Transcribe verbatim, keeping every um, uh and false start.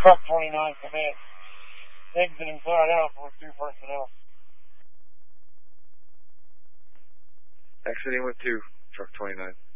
Truck twenty-nine, command. Exit inside out for two personnel. Exiting with two, Truck twenty-nine.